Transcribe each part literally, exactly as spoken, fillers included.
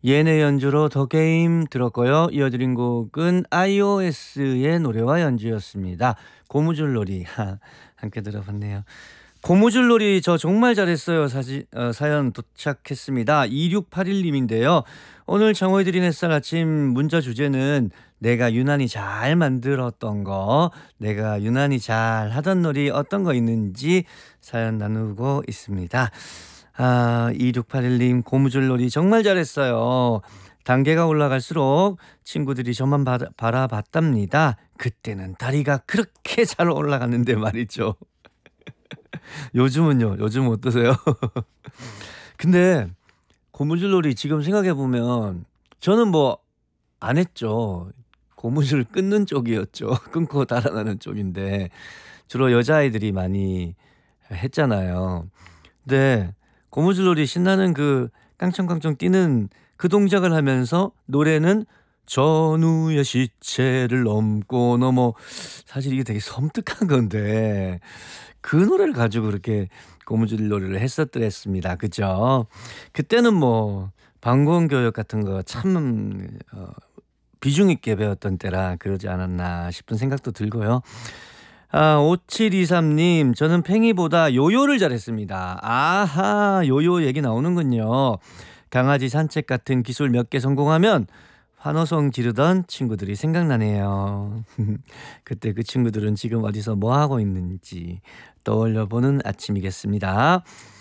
예내 연주로 더 게임 들었고요. 이어드린 곡은 아이오에스의 노래와 연주였습니다. 고무줄놀이 함께 들어봤네요. 고무줄놀이 저 정말 잘했어요. 사지, 어, 사연 도착했습니다. 이육팔일 님인데요. 오늘 정호해드린 햇살 아침 문자 주제는 내가 유난히 잘 만들었던 거, 내가 유난히 잘 하던 놀이 어떤 거 있는지 사연 나누고 있습니다. 아, 이육팔일 님 고무줄놀이 정말 잘했어요. 단계가 올라갈수록 친구들이 저만 바, 바라봤답니다. 그때는 다리가 그렇게 잘 올라갔는데 말이죠. 요즘은요? 요즘 어떠세요? 근데 고무줄놀이 지금 생각해보면 저는 뭐 안 했죠. 고무줄 끊는 쪽이었죠. 끊고 달아나는 쪽인데 주로 여자아이들이 많이 했잖아요. 근데 고무줄놀이 신나는 그 깡총깡총 뛰는 그 동작을 하면서 노래는 전우의 시체를 넘고 넘어, 사실 이게 되게 섬뜩한 건데 그 노래를 가지고 그렇게 고무줄놀이를 했었더랬습니다. 그죠? 그때는 뭐 방공교육 같은 거 참 어, 비중 있게 배웠던 때라 그러지 않았나 싶은 생각도 들고요. 아, 오칠이삼 님 저는 팽이보다 요요를 잘했습니다. 아하, 요요 얘기 나오는군요. 강아지 산책 같은 기술 몇 개 성공하면 환호성 지르던 친구들이 생각나네요. 그때 그 친구들은 지금 어디서 뭐하고 있는지 떠올려보는 아침이겠습니다.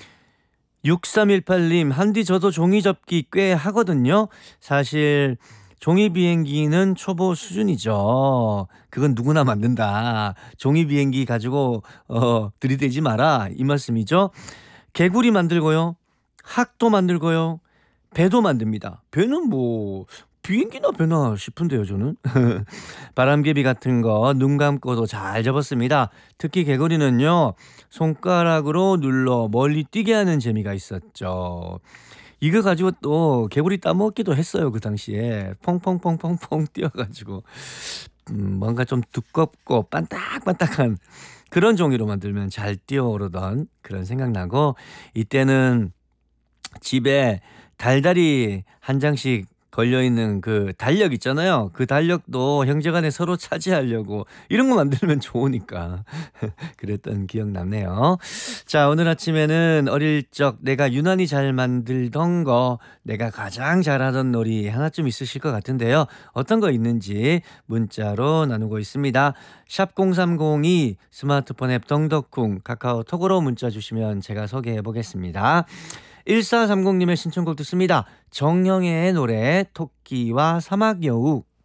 육삼일팔 님 한디 저도 종이 접기 꽤 하거든요. 사실 종이 비행기는 초보 수준이죠. 그건 누구나 만든다. 종이 비행기 가지고 어, 들이대지 마라 이 말씀이죠. 개구리 만들고요. 학도 만들고요. 배도 만듭니다. 배는 뭐 비행기나 배나 싶은데요 저는. 바람개비 같은 거 눈 감고도 잘 접었습니다. 특히 개구리는요 손가락으로 눌러 멀리 뛰게 하는 재미가 있었죠. 이거 가지고 또 개구리 따먹기도 했어요. 그 당시에 퐁퐁퐁퐁퐁 뛰어가지고 음, 뭔가 좀 두껍고 반딱반딱한 그런 종이로 만들면 잘 뛰어오르던 그런 생각나고, 이때는 집에 달달이 한 장씩 걸려있는 그 달력 있잖아요. 그 달력도 형제간에 서로 차지하려고 이런 거 만들면 좋으니까 그랬던 기억 남네요. 자, 오늘 아침에는 어릴 적 내가 유난히 잘 만들던 거, 내가 가장 잘하던 놀이 하나쯤 있으실 것 같은데요. 어떤 거 있는지 문자로 나누고 있습니다. 샵 공삼공이 스마트폰 앱 덩덕쿵 카카오톡으로 문자 주시면 제가 소개해 보겠습니다. 일사삼공 님의 신청곡 듣습니다. 정영애의 노래 토끼와 사막여우.